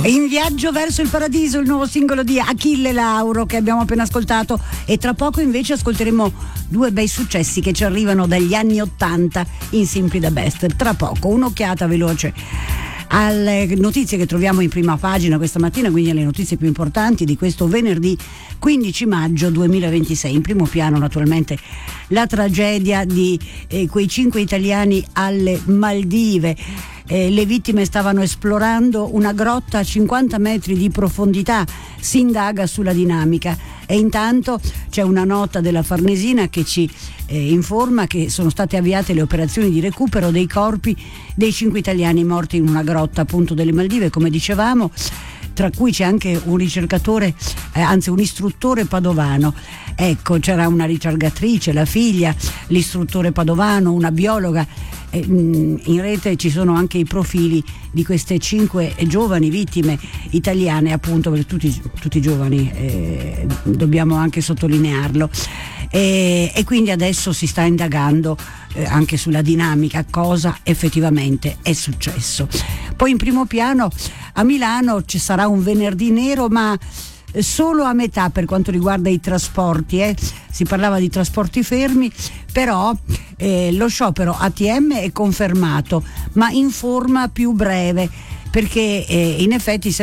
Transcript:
In viaggio verso il paradiso, il nuovo singolo di Achille Lauro che abbiamo appena ascoltato, e tra poco invece ascolteremo due bei successi che ci arrivano dagli anni '80 in Simply the Best. Tra poco un'occhiata veloce alle notizie che troviamo in prima pagina questa mattina, quindi alle notizie più importanti di questo venerdì 15 maggio 2026. In primo piano naturalmente la tragedia di quei 5 italiani alle Maldive. Le vittime stavano esplorando una grotta a 50 metri di profondità, si indaga sulla dinamica e intanto c'è una nota della Farnesina che ci informa che sono state avviate le operazioni di recupero dei corpi dei 5 italiani morti in una grotta appunto delle Maldive, come dicevamo, tra cui c'è anche un ricercatore, anzi un istruttore padovano. Ecco, c'era una ricercatrice, la figlia, l'istruttore padovano, una biologa. In rete ci sono anche i profili di queste 5 giovani vittime italiane, appunto, per tutti giovani, dobbiamo anche sottolinearlo, e quindi adesso si sta indagando anche sulla dinamica, cosa effettivamente è successo. Poi in primo piano a Milano ci sarà un venerdì nero, ma solo a metà per quanto riguarda i trasporti. Si parlava di trasporti fermi, però lo sciopero ATM è confermato, ma in forma più breve, perché in effetti